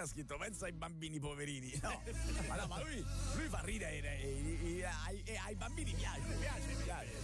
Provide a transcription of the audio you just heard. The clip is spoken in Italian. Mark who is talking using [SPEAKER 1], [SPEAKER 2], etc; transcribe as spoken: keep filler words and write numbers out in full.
[SPEAKER 1] ha scritto pensa ai bambini poverini. No, ma no, ma lui, lui fa ridere e, e, e, ai, e ai bambini piace.
[SPEAKER 2] Mi piace, mi piace.